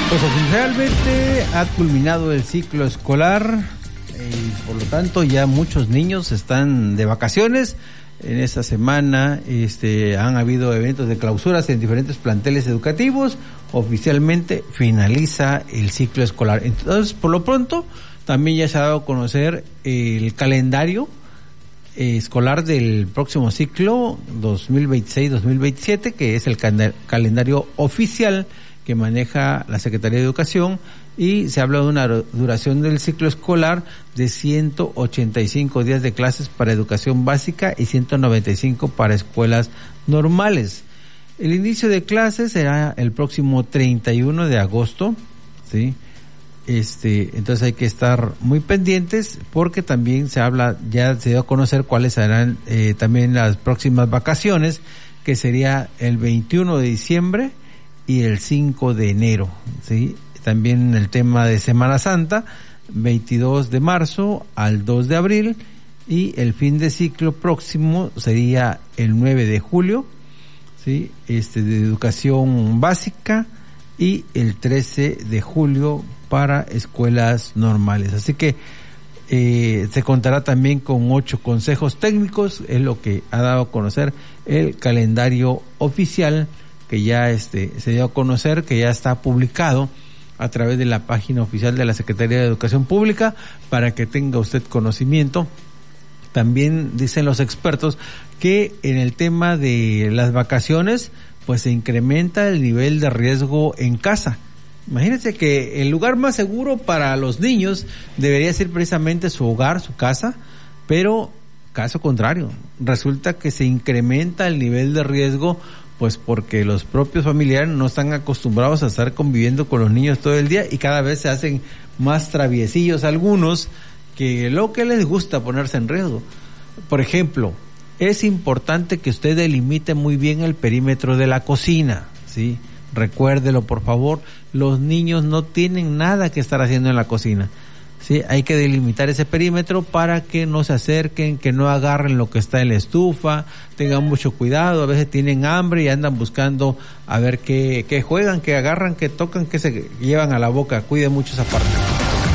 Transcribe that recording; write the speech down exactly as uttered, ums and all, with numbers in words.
Pues oficialmente ha culminado el ciclo escolar y por lo tanto ya muchos niños están de vacaciones. En esta semana este, han habido eventos de clausuras en diferentes planteles educativos. Oficialmente finaliza el ciclo escolar. Entonces, por lo pronto, también ya se ha dado a conocer el calendario eh, escolar del próximo ciclo dos mil veintiséis dos mil veintisiete, que es el cal- calendario oficial que maneja la Secretaría de Educación, y se habla de una duración del ciclo escolar de ciento ochenta y cinco días de clases para educación básica y ciento noventa y cinco para escuelas normales. El inicio de clases será el próximo treinta y uno de agosto, ¿sí? Este, entonces hay que estar muy pendientes porque también se habla, ya se dio a conocer cuáles serán eh, también las próximas vacaciones, que sería el veintiuno de diciembre y el cinco de enero, ¿sí? También el tema de Semana Santa, veintidós de marzo al dos de abril, y el fin de ciclo próximo sería el nueve de julio, ¿sí? Este de educación básica, y el trece de julio para escuelas normales. Así que eh, se contará también con ocho consejos técnicos, es lo que ha dado a conocer el calendario oficial, que ya este se dio a conocer, que ya está publicado a través de la página oficial de la Secretaría de Educación Pública, para que tenga usted conocimiento. También dicen los expertos que en el tema de las vacaciones, pues se incrementa el nivel de riesgo en casa. Imagínense que el lugar más seguro para los niños debería ser precisamente su hogar, su casa, pero caso contrario, resulta que se incrementa el nivel de riesgo, pues porque los propios familiares no están acostumbrados a estar conviviendo con los niños todo el día, y cada vez se hacen más traviesillos algunos, que lo que les gusta ponerse en riesgo. Por ejemplo, es importante que usted delimite muy bien el perímetro de la cocina, ¿sí? Recuérdelo, por favor, los niños no tienen nada que estar haciendo en la cocina. Sí, hay que delimitar ese perímetro para que no se acerquen, que no agarren lo que está en la estufa, tengan mucho cuidado, a veces tienen hambre y andan buscando a ver qué, qué juegan, qué agarran, qué tocan, qué se llevan a la boca. Cuide mucho esa parte.